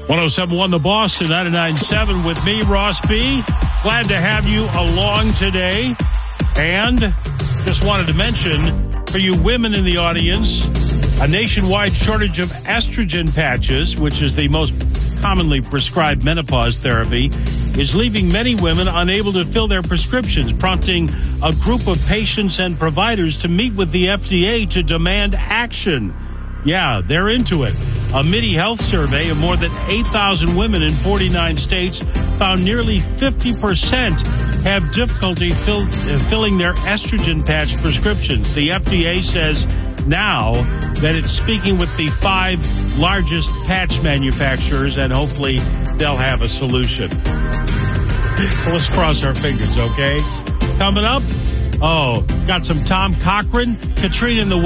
107.1 The Boss and 99.7 with me, Ross B. Glad to have you along today. And just wanted to mention, for you women in the audience, a nationwide shortage of estrogen patches, which is the most commonly prescribed menopause therapy, is leaving many women unable to fill their prescriptions, prompting a group of patients and providers to meet with the FDA to demand action. Yeah, they're into it. A MIDI Health survey of more than 8,000 women in 49 states found nearly 50% have difficulty filling their estrogen patch prescriptions. The FDA says now that it's speaking with the 5 largest patch manufacturers, and hopefully they'll have a solution. Let's cross our fingers, okay? Coming up, got some Tom Cochran, Katrina in the